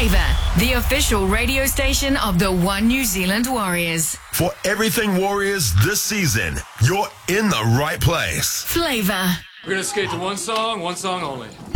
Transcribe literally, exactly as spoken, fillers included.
Flavour, the official radio station of the One New Zealand Warriors. For everything Warriors this season, you're in the right place. Flavour. We're going to skate to one song, one song only.